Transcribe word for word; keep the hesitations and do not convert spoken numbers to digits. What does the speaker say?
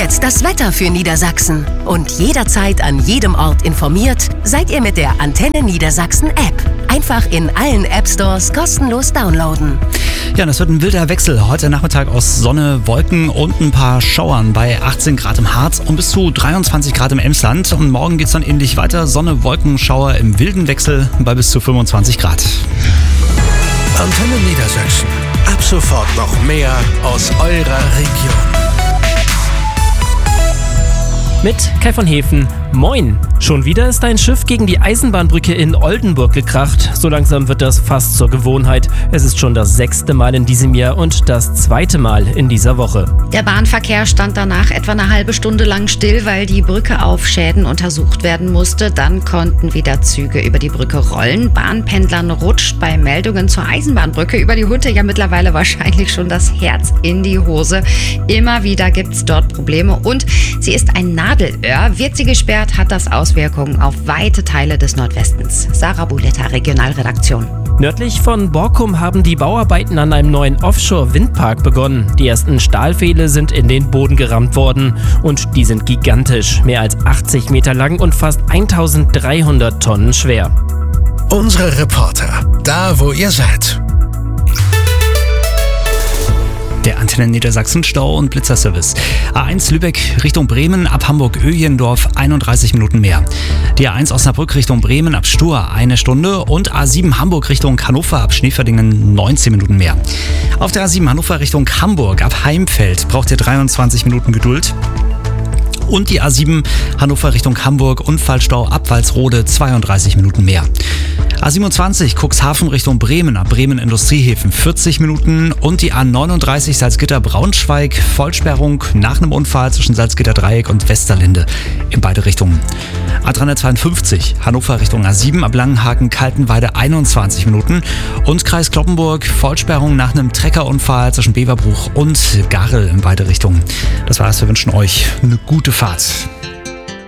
jetzt das Wetter für Niedersachsen. Und jederzeit an jedem Ort informiert seid ihr mit der Antenne Niedersachsen App. Einfach in allen App-Stores kostenlos downloaden. Ja, das wird ein wilder Wechsel. Heute Nachmittag aus Sonne, Wolken und ein paar Schauern bei achtzehn Grad im Harz und bis zu dreiundzwanzig Grad im Emsland. Und morgen geht's dann ähnlich weiter. Sonne, Wolken, Schauer im wilden Wechsel bei bis zu fünfundzwanzig Grad. Antenne Niedersachsen. Ab sofort noch mehr aus eurer Region. Mit Kai von Hefen. Moin! Schon wieder ist ein Schiff gegen die Eisenbahnbrücke in Oldenburg gekracht. So langsam wird das fast zur Gewohnheit. Es ist schon das sechste Mal in diesem Jahr und das zweite Mal in dieser Woche. Der Bahnverkehr stand danach etwa eine halbe Stunde lang still, weil die Brücke auf Schäden untersucht werden musste. Dann konnten wieder Züge über die Brücke rollen. Bahnpendlern rutscht bei Meldungen zur Eisenbahnbrücke über die Hunde ja mittlerweile wahrscheinlich schon das Herz in die Hose. Immer wieder gibt es dort Probleme und sie ist ein Nadelöhr. Wird sie gesperrt, hat das Auswirkungen auf weite Teile des Nordwestens. Sarah Buletta, Regionalredaktion. Nördlich von Borkum haben die Bauarbeiten an einem neuen Offshore-Windpark begonnen. Die ersten Stahlpfähle sind in den Boden gerammt worden und die sind gigantisch, mehr als achtzig Meter lang und fast eintausenddreihundert Tonnen schwer. Unsere Reporter, da wo ihr seid. Der Antenne Niedersachsen Stau- und Blitzerservice. A eins Lübeck Richtung Bremen ab Hamburg-Öhlendorf einunddreißig Minuten mehr. Die A eins Osnabrück Richtung Bremen ab Stur eine Stunde und A sieben Hamburg Richtung Hannover ab Schneeverdingen neunzehn Minuten mehr. Auf der A sieben Hannover Richtung Hamburg ab Heimfeld braucht ihr dreiundzwanzig Minuten Geduld. Und die A sieben Hannover Richtung Hamburg Unfallstau ab Walsrode zweiunddreißig Minuten mehr. A siebenundzwanzig Cuxhaven Richtung Bremen ab Bremen Industriehäfen vierzig Minuten und die A neununddreißig Salzgitter-Braunschweig Vollsperrung nach einem Unfall zwischen Salzgitter-Dreieck und Westerlinde in beide Richtungen. A dreihundertzweiundfünfzig Hannover Richtung A sieben ab Langenhagen-Kaltenweide einundzwanzig Minuten und Kreis Cloppenburg Vollsperrung nach einem Treckerunfall zwischen Beverbruch und Garrel in beide Richtungen. Das war's, wir wünschen euch eine gute Fahrt.